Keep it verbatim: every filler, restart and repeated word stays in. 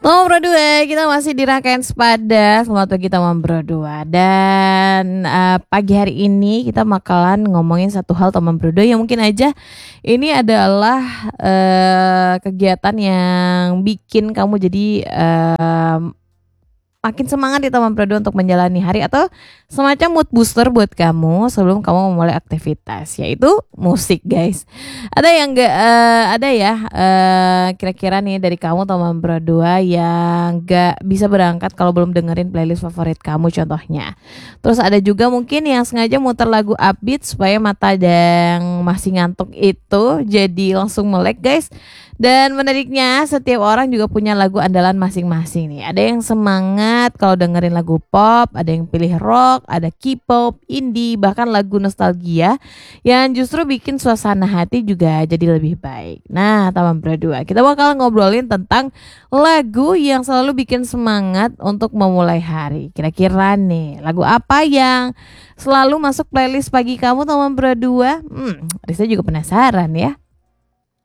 Teman berdua, kita masih di rangkaian sepada Selamat pagi teman berdua. Dan uh, pagi hari ini kita bakalan ngomongin satu hal teman berdua yang mungkin aja ini adalah uh, kegiatan yang bikin kamu jadi uh, makin semangat di teman berdua untuk menjalani hari, atau semacam mood booster buat kamu sebelum kamu memulai aktivitas, yaitu musik, guys. Ada yang enggak uh, ada ya uh, kira-kira nih dari kamu teman berdua yang enggak bisa berangkat kalau belum dengerin playlist favorit kamu contohnya. Terus ada juga mungkin yang sengaja muter lagu upbeat supaya mata yang masih ngantuk itu jadi langsung melek, guys. Dan menariknya, setiap orang juga punya lagu andalan masing-masing nih. Ada yang semangat kalau dengerin lagu pop, ada yang pilih rock, ada K-pop, indie, bahkan lagu nostalgia yang justru bikin suasana hati juga jadi lebih baik. Nah, teman berdua, kita bakal ngobrolin tentang lagu yang selalu bikin semangat untuk memulai hari. Kira-kira nih, lagu apa yang selalu masuk playlist pagi kamu teman berdua? Hmm, Risa juga penasaran ya.